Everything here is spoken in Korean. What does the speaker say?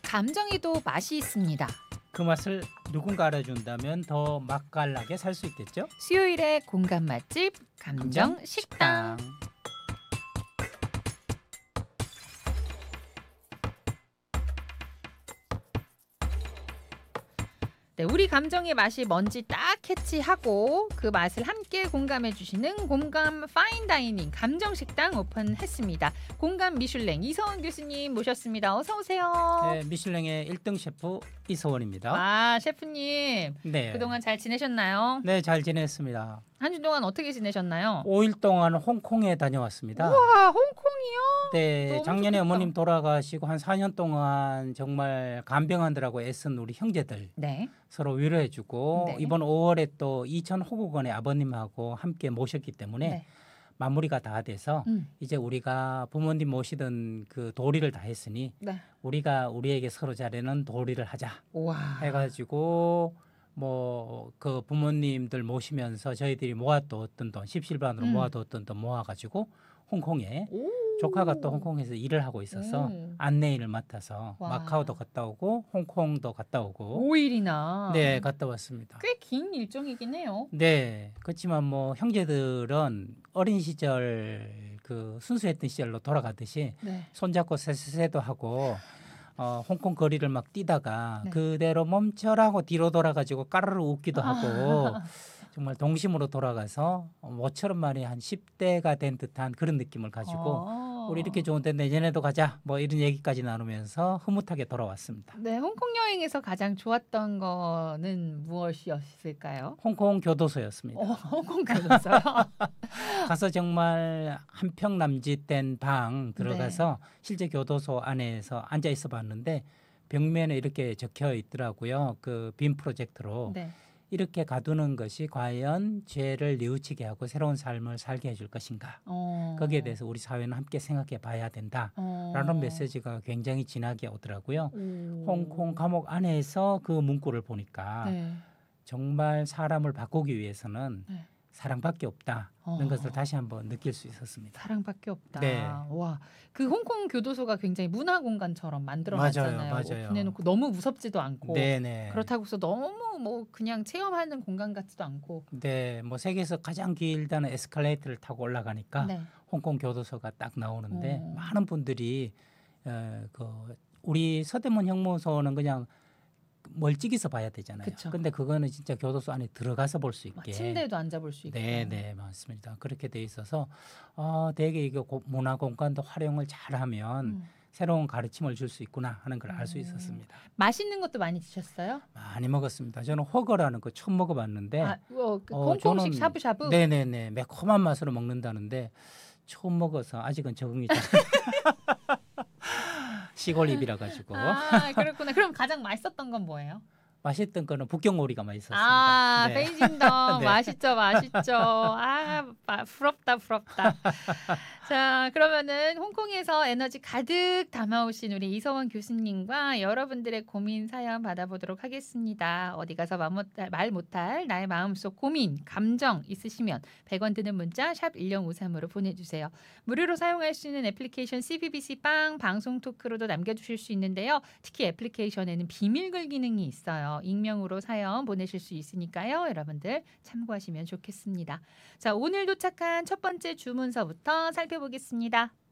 감정에도 맛이 있습니다. 그 맛을 누군가 알아준다면 더 맛깔나게 살 수 있겠죠? 수요일의 공감 맛집 감정 식당. 네, 우리 감정의 맛이 뭔지 딱 캐치하고 그 맛을 함께 공감해 주시는 공감 파인다이닝 감정식당 오픈했습니다. 공감 미슐랭 이서원 교수님 모셨습니다. 어서 오세요. 네, 미슐랭의 1등 셰프 이서원입니다. 와, 셰프님 네. 그동안 잘 지내셨나요? 네, 잘 지냈습니다. 한 주 동안 어떻게 지내셨나요? 5일 동안 홍콩에 다녀왔습니다. 와, 홍콩이요? 네, 너무 작년에 좋겠다. 어머님 돌아가시고 한 4년 동안 정말 간병하느라고 애쓴 우리 형제들 네. 서로 위로해주고 네. 이번 5월에 또 이천 호국원의 아버님하고 함께 모셨기 때문에 네. 마무리가 다 돼서 음. 이제 우리가 부모님 모시던 그 도리를 다 했으니 네. 우리가 우리에게 서로 잘하는 도리를 하자 와. 해가지고 뭐 그 부모님들 모시면서 저희들이 모아뒀던 돈 십실반으로 모아뒀던 돈 모아가지고 홍콩에 오. 조카가 또 홍콩에서 일을 하고 있어서 안내인을 맡아서 와. 마카오도 갔다 오고 홍콩도 갔다 오고 5일이나. 네 갔다 왔습니다. 꽤 긴 일정이긴 해요. 네 그렇지만 뭐 형제들은 어린 시절 그 순수했던 시절로 돌아가듯이 네. 손잡고 세세도 하고 홍콩 거리를 막 뛰다가 네. 그대로 멈춰라고 뒤로 돌아가지고 까르르 웃기도 하고 정말 동심으로 돌아가서 모처럼 말이 한 10대가 된 듯한 그런 느낌을 가지고 우리 이렇게 좋은데 내년에도 가자 뭐 이런 얘기까지 나누면서 흐뭇하게 돌아왔습니다. 네, 홍콩 여행에서 가장 좋았던 거는 무엇이었을까요? 홍콩 교도소였습니다. 홍콩 교도소요. 가서 정말 한 평 남짓된 방 들어가서 실제 교도소 안에서 앉아 있어 봤는데 벽면에 이렇게 적혀 있더라고요. 그 빔 프로젝트로 네. 이렇게 가두는 것이 과연 죄를 뉘우치게 하고 새로운 삶을 살게 해줄 것인가. 거기에 대해서 우리 사회는 함께 생각해 봐야 된다라는 메시지가 굉장히 진하게 오더라고요. 홍콩 감옥 안에서 그 문구를 보니까 네. 정말 사람을 바꾸기 위해서는 네. 사랑밖에 없다는 것을 다시 한번 느낄 수 있었습니다. 사랑밖에 없다. 네. 와, 그 홍콩 교도소가 굉장히 문화 공간처럼 만들어놨잖아요. 맞아요. 오픈해놓고 너무 무섭지도 않고. 네네. 그렇다고서 너무 뭐 그냥 체험하는 공간 같지도 않고. 네, 뭐 세계에서 가장 길다는 에스컬레이터를 타고 올라가니까 네. 홍콩 교도소가 딱 나오는데 어. 많은 분들이 그 우리 서대문 형무소는 그냥 멀찍이서 봐야 되잖아요. 그쵸. 근데 그거는 진짜 교도소 안에 들어가서 볼 수 막 있게. 침대도 앉아볼 수 있고. 네, 맞습니다. 그렇게 돼 있어서 되게 이게 문화 공간도 활용을 잘하면 새로운 가르침을 줄 수 있구나 하는 걸 알 수 있었습니다. 맛있는 것도 많이 드셨어요? 많이 먹었습니다. 저는 허거라는 거 처음 먹어봤는데 그 홍콩식 저는- 샤브샤브? 네네네 매콤한 맛으로 먹는다는데 처음 먹어서 아직은 적응이 잘 시골 입이라 가지고 그렇구나. 그럼 가장 맛있었던 건 뭐예요? 맛있던 거는 북경오리가 맛있었습니다. 네. 베이징덤 네. 맛있죠. 부럽다. 자, 그러면은 홍콩에서 에너지 가득 담아오신 우리 이서원 교수님과 여러분들의 고민 사연 받아보도록 하겠습니다. 어디 가서 말 못할 나의 마음속 고민, 감정 있으시면 100원 드는 문자 샵 1053으로 보내주세요. 무료로 사용할 수 있는 애플리케이션 CBBC 빵 방송 토크로도 남겨주실 수 있는데요. 특히 애플리케이션에는 비밀글 기능이 있어요. 익명으로 사연 보내실 수 있으니까요. 여러분들 참고하시면 좋겠습니다. 자, 오늘 도착한 첫 번째 주문서부터 살펴보겠습니다.